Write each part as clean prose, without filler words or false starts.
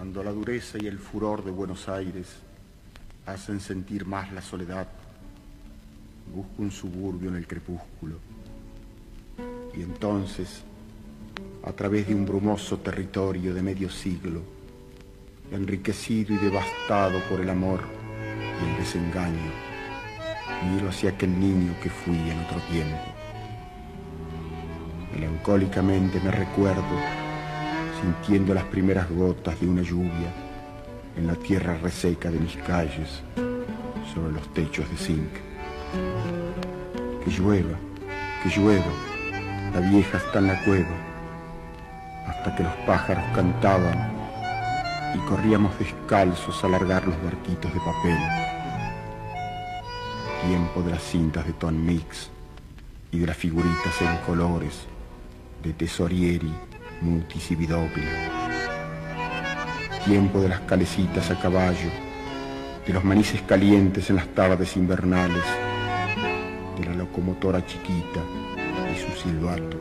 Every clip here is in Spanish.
Cuando la dureza y el furor de Buenos Aires hacen sentir más la soledad, busco un suburbio en el crepúsculo. Y entonces, a través de un brumoso territorio de medio siglo, enriquecido y devastado por el amor y el desengaño, miro hacia aquel niño que fui en otro tiempo. Melancólicamente me recuerdo sintiendo las primeras gotas de una lluvia en la tierra reseca de mis calles sobre los techos de zinc. Que llueva, la vieja está en la cueva, hasta que los pájaros cantaban y corríamos descalzos a largar los barquitos de papel. Tiempo de las cintas de Ton Mix y de las figuritas en colores de Tesorieri, Mutis y Vidocli. Tiempo de las calecitas a caballo, de los manices calientes en las tardes invernales, de la locomotora chiquita y su silbato.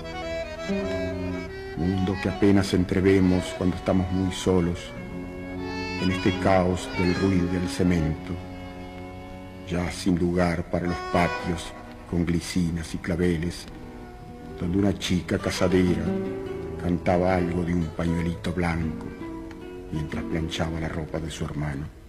Mundo que apenas entrevemos cuando estamos muy solos en este caos del ruido y del cemento, ya sin lugar para los patios con glicinas y claveles, donde una chica casadera cantaba algo de un pañuelito blanco mientras planchaba la ropa de su hermano.